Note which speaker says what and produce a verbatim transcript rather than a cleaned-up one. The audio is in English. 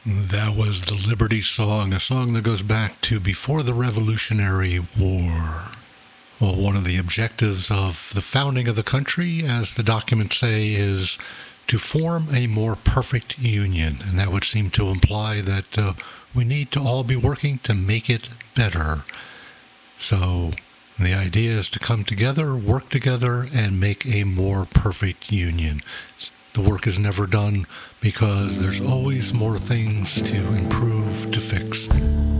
Speaker 1: That was the Liberty Song, a song that goes back to before the Revolutionary War. Well, one of the objectives of the founding of the country, as the documents say, is to form a more perfect union. And that would seem to imply that uh, we need to all be working to make it better. So the idea is to come together, work together, and make a more perfect union. The work is never done because there's always more things to improve, to fix.